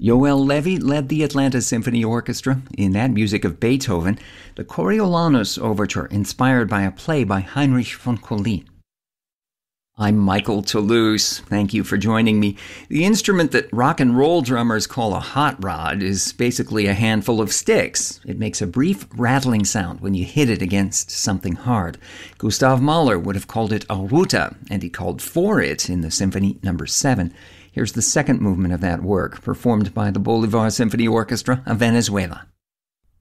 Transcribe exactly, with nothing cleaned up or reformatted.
Joel Levy led the Atlanta Symphony Orchestra in that music of Beethoven, the Coriolanus Overture, inspired by a play by Heinrich von Collin. I'm Michael Toulouse. Thank you for joining me. The instrument that rock and roll drummers call a hot rod is basically a handful of sticks. It makes a brief rattling sound when you hit it against something hard. Gustav Mahler would have called it a ruta, and he called for it in the Symphony Number seven. Here's the second movement of that work, performed by the Bolivar Symphony Orchestra of Venezuela.